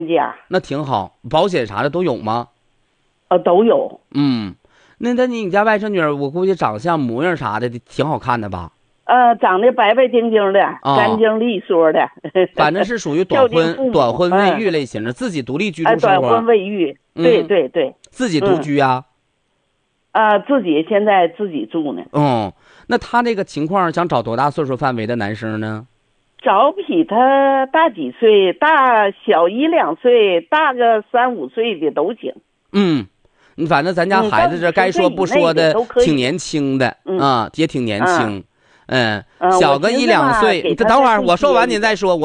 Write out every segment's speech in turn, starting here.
家。 那挺好，保险啥的都有吗？ 都有。 那你家外甥女儿，我估计长相模样啥的挺好看的吧？ 长得白白净净的，干净利索的。 反正是属于短婚未育类型的，自己独立居住生活。 短婚未育，对对对。 自己独居啊？ 自己现在自己住呢。 那他这个情况想找多大岁数范围的男生呢？ 找比他大几岁，大小1-2岁，大个3、5岁的都行。 反正咱家孩子这该说不说的，挺年轻的也挺年轻。小个1、2岁，等会儿我说完您再说。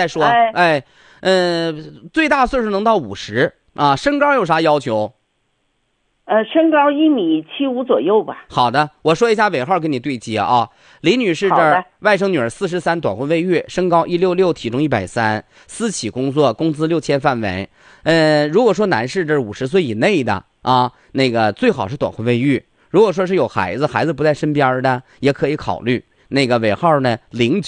最大岁数能到50啊。身高有啥要求？ 身高1.75米左右吧。 好的，我说一下尾号给你对接啊。李女士这儿，外甥女儿43，短婚未育，身高166，体重130，私企工作，工资6000范围。如果说男士这50岁以内的那个最好是短婚未育。如果说是有孩子不在身边的，也可以考虑。那个尾号呢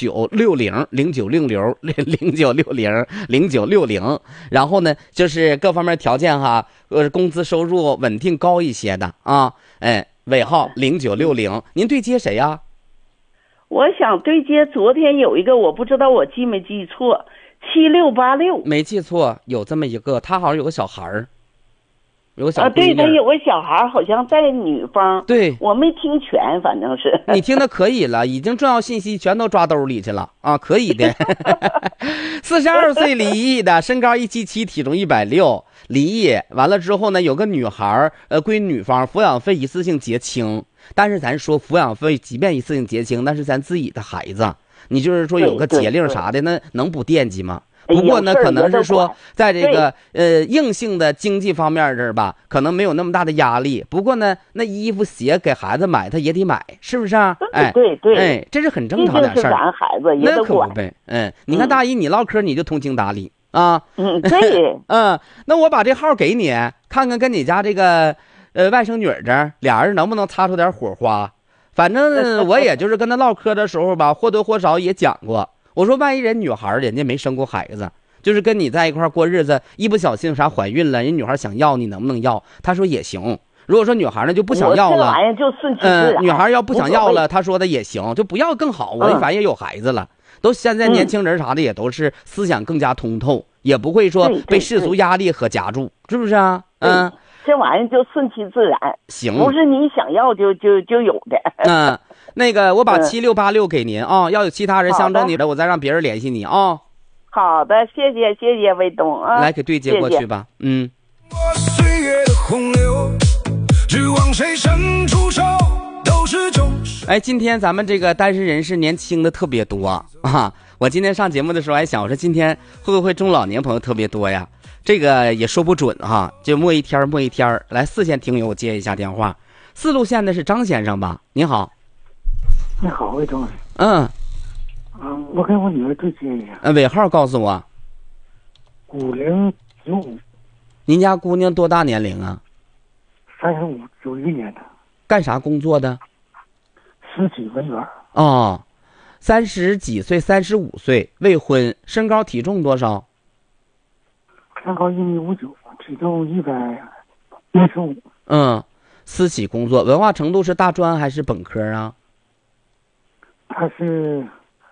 0960，然后呢就是各方面条件工资收入稳定高一些的尾号0960。您对接谁呀？ 我想对接昨天有一个，我不知道我记没记错，7686。 没记错，有这么一个，他好像有个小孩儿。 对，他有个小孩，好像在女方。 对， 我没听全，反正是。 你听的可以了，已经重要信息全都抓兜里去了可以的。42岁离异的，身高177，体重160，离异完了之后呢，有个女孩归女方，抚养费一次性结清。但是咱说抚养费即便一次性结清，那是咱自己的孩子，你就是说有个节令啥的，那能不惦记吗？不过呢，可能是说在这个硬性的经济方面这儿吧，可能没有那么大的压力。不过呢，那衣服鞋给孩子买，他也得买，是不是啊？ 对， 这是很正常的事儿。 咱孩子也得管。 那可不呗。你看大姨，你唠嗑你就通情达理啊。 对。 那我把这号给你，看看跟你家这个外甥女儿这儿俩人能不能擦出点火花。反正我也就是跟他唠嗑的时候吧，或多或少也讲过。我说万一人女孩人家没生过孩子，就是跟你在一块过日子，一不小心啥怀孕了，人女孩想要你能不能要？他说也行。如果说女孩呢就不想要了， 这玩意就顺其自然。 女孩要不想要了，他说的也行，就不要更好。我反正也有孩子了，都现在年轻人啥的也都是思想更加通透，也不会说被世俗压力和夹住，是不是啊？ 这玩意就顺其自然， 行， 不是你想要就有的。 那个我把7686给您要有其他人相中你的，我再让别人联系你啊。 好的，谢谢魏东啊。 来给对接过去吧。 岁月的洪流，只望谁伸出手，都是种。 今天咱们这个单身人士年轻的特别多我今天上节目的时候还想，我说今天会不会中老年朋友特别多呀？这个也说不准就摸一天。来4线听友，我接一下电话。4路线的是张先生吧？你好。 你好，魏总。我跟我女儿对接一下。 尾号告诉我。 5095。 您家姑娘多大年龄啊 ？35，91年的。 干啥工作的？ 私企文员。 30几岁，35岁，未婚，身高体重多少？ 身高1.59米，体重115。 私企工作，文化程度是大专还是本科啊？ 他是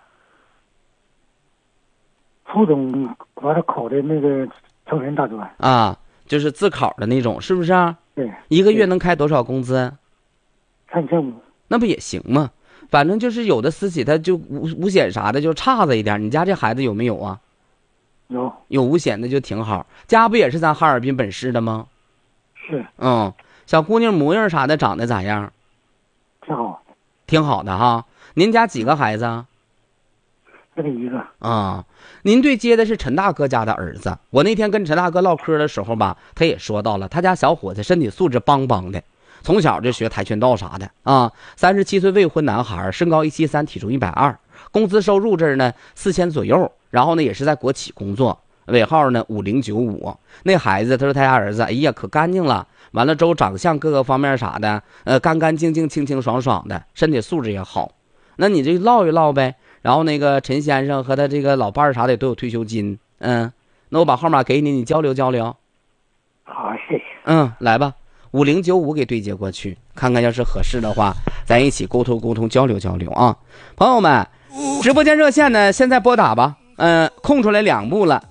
初中完了考的那个成人大专就是自考的那种，是不是啊？ 对。 一个月能开多少工资 ？3500。 那不也行吗？反正就是有的私企他就五险啥的就差着一点。你家这孩子有没有啊？有五险的就挺好。家不也是咱哈尔滨本市的吗？ 是。 小姑娘模样啥的长得咋样？挺好的您家几个孩子啊？ 这个一个。 您对接的是陈大哥家的儿子。我那天跟陈大哥唠嗑的时候吧，他也说到了，他家小伙子身体素质邦邦的，从小就学跆拳道啥的37岁未婚男孩，身高173，体重120，工资收入这儿呢4000左右，然后呢也是在国企工作，尾号呢5095。那孩子他说他家儿子可干净了，完了之后长相各个方面啥的干干净净清清爽爽的，身体素质也好。那你这唠一唠呗。然后那个陈先生和他这个老伴儿啥的都有退休金那我把号码给你，你交流交流。 好，谢谢。 来吧，5095给对接过去，看看要是合适的话，咱一起沟通沟通，交流交流啊。朋友们，直播间热线呢，现在拨打吧。空出来2部了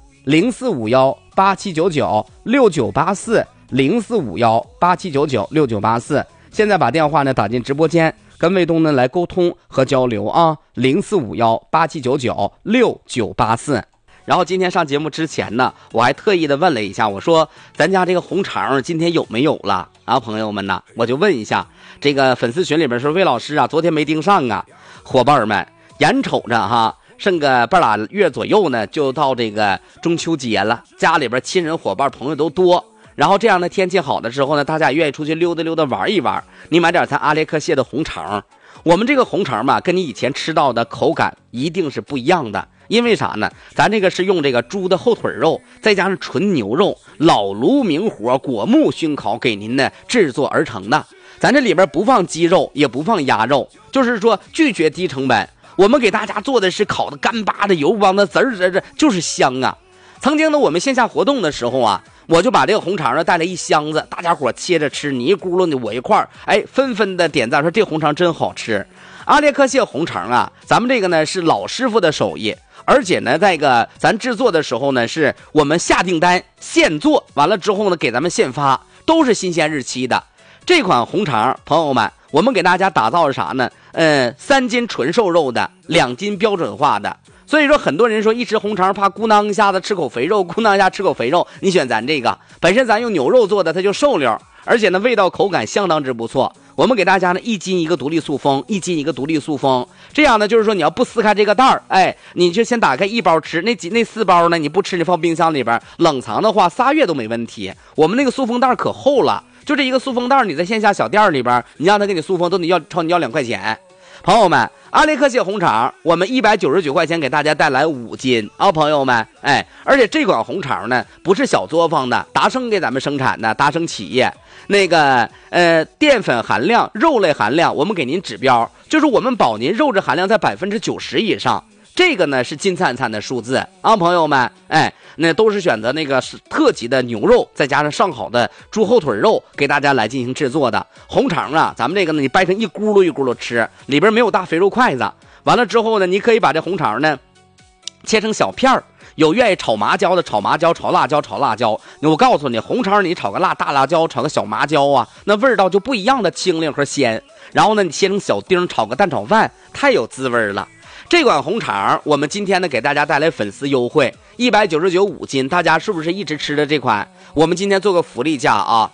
，045187996984，045187996984。现在把电话呢打进直播间，跟卫东呢来沟通和交流啊。045187996984。然后今天上节目之前呢，我还特意的问了一下，我说咱家这个红肠今天有没有了啊？朋友们呢，我就问一下这个粉丝群里边说，魏老师啊，昨天没盯上啊。伙伴们，眼瞅着哈，剩个半拉月左右呢，就到这个中秋节了，家里边亲人伙伴朋友都多。然后这样的天气好的时候呢，大家也愿意出去溜达溜达玩一玩。你买点咱阿列克谢的红肠，我们这个红肠吧，跟你以前吃到的口感一定是不一样的。因为啥呢？咱这个是用这个猪的后腿肉，再加上纯牛肉，老炉明火果木熏烤给您呢制作而成的。咱这里边不放鸡肉，也不放鸭肉，就是说拒绝低成本。我们给大家做的是烤的干巴的油汪的滋儿，就是香啊。曾经呢，我们线下活动的时候啊，我就把这个红肠呢带来1箱子，大家伙切着吃，你一咕噜的我一块儿，纷纷的点赞说这红肠真好吃。阿列克谢红肠啊，咱们这个呢是老师傅的手艺。而且呢，在咱制作的时候呢，是我们下订单现做，完了之后呢，给咱们现发，都是新鲜日期的。这款红肠，朋友们，我们给大家打造是啥呢？3斤纯瘦肉的，2斤标准化的。所以说，很多人说一吃红肠怕咕囔一下子吃口肥肉，咕囔一下吃口肥肉，你选咱这个，本身咱用牛肉做的，它就瘦溜，而且呢，味道口感相当之不错。我们给大家呢1斤一个独立塑封，1斤一个独立塑封，这样呢就是说你要不撕开这个袋儿，你就先打开1包吃，那4包呢你不吃，你放冰箱里边冷藏的话3月都没问题。我们那个塑封袋可厚了，就这一个塑封袋，你在线下小店里边，你让他给你塑封都得朝你要2块钱。朋友们，阿列克谢红肠，我们199块钱给大家带来5斤啊，朋友们，而且这款红肠呢不是小作坊的，达生给咱们生产的，达生企业。那个淀粉含量、肉类含量，我们给您指标，就是我们保您肉质含量在90%以上，这个呢是金灿灿的数字啊，朋友们，那都是选择那个是特级的牛肉，再加上上好的猪后腿肉，给大家来进行制作的红肠啊。咱们这个呢，你掰成一咕噜一咕噜吃，里边没有大肥肉筷子。完了之后呢，你可以把这红肠呢切成小片儿。有愿意炒麻椒的炒麻椒，炒辣椒炒辣椒。我告诉你，红肠你炒个大辣椒，炒个小麻椒啊，那味道就不一样的清亮和鲜。然后呢，你切成小丁，炒个蛋炒饭，太有滋味了。这款红肠，我们今天呢给大家带来粉丝优惠，199.5斤，大家是不是一直吃的这款？我们今天做个福利价啊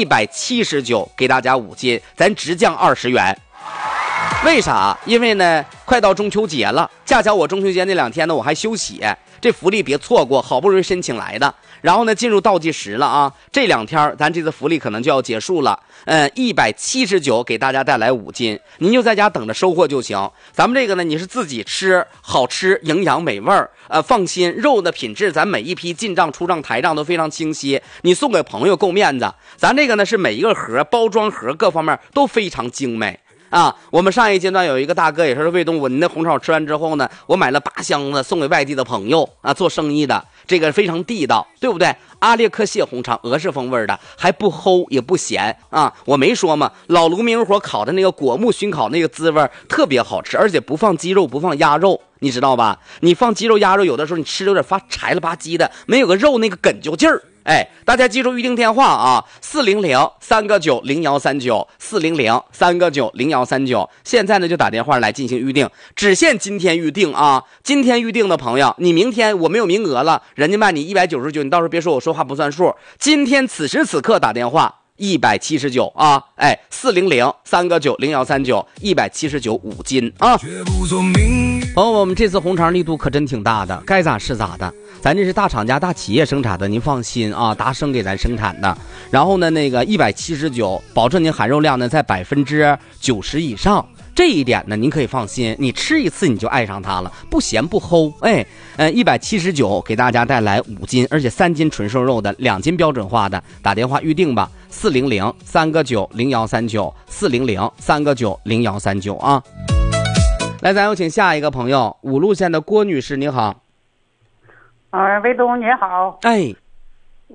，179给大家5斤，咱直降20元。为啥？因为呢，快到中秋节了，恰巧我中秋节那2天呢，我还休息。这福利别错过，好不容易申请来的。然后呢，进入倒计时了啊！这2天咱这次福利可能就要结束了。179给大家带来5斤，您就在家等着收货就行。咱们这个呢，你是自己吃，好吃，营养美味儿，放心，肉的品质咱每一批进账、出账、台账都非常清晰。你送给朋友够面子。咱这个呢是每一个盒包装盒各方面都非常精美。我们上一阶段有一个大哥也是魏东，我您的红肠吃完之后呢，我买了8箱子送给外地的朋友做生意的，这个非常地道，对不对？阿列克谢红肠俄式风味的，还不齁也不咸我没说嘛，老炉明火烤的那个果木熏烤那个滋味特别好吃，而且不放鸡肉不放鸭肉，你知道吧？你放鸡肉鸭肉有的时候你吃有点发柴了吧唧的，没有个肉那个哏啾劲儿。大家记住预定电话啊，400-3个9-0139，400-3个9-0139，现在呢就打电话来进行预定，只限今天预定啊！今天预定的朋友，你明天我没有名额了，人家卖你199，你到时候别说我说话不算数。今天此时此刻打电话179啊，400-3个9-0139，179 5斤啊！朋友们，我们这次红肠力度可真挺大的，该咋是咋的。咱这是大厂家大企业生产的，您放心啊，达生给咱生产的。然后呢，那个179，保证您含肉量呢在90%以上。这一点呢，您可以放心，你吃一次你就爱上它了，不咸不齁。179给大家带来5斤，而且3斤纯瘦肉的，2斤标准化的，打电话预定吧，400-3个9-0139，400-3个9-0139啊。来，咱有请下一个朋友，5路线的郭女士，你好。 魏东你好。 哎，